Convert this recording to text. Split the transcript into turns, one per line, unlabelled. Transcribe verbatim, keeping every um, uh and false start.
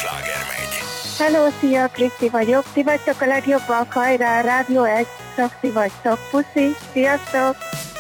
sláger megy.
Hello, szia, Kriszti vagyok. Ti vagytok a legjobbak, hajrá, Rádió egy, csak ti vagytok. Puszi, sziasztok!